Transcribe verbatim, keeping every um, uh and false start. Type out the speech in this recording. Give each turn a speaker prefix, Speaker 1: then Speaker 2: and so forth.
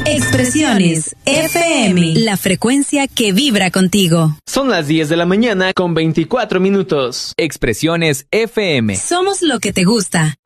Speaker 1: Expresiones F M, la frecuencia que vibra contigo.
Speaker 2: Son las diez de la mañana con veinticuatro minutos.
Speaker 3: Expresiones F M.
Speaker 1: Somos lo que te gusta.